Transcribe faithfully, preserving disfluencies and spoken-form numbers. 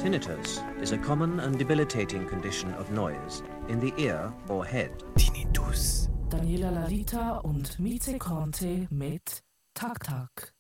Tinnitus is a common and debilitating condition of noise in the ear or head. Tinnitus. Daniela Lalita und Mieze Conte mit Tak Tak.